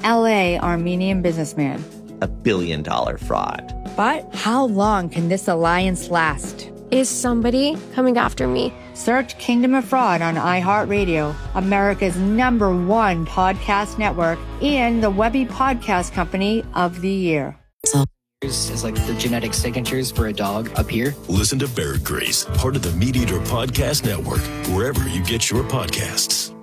LA Armenian businessman. $1 billion fraud. But how long can this alliance last? Is somebody coming after me? Search Kingdom of Fraud on iHeartRadio, America's #1 podcast network, and the Webby Podcast Company of the Year. Is like the genetic signatures for a dog up here. Listen to Bear Grace, part of the Meat Eater Podcast Network, wherever you get your podcasts.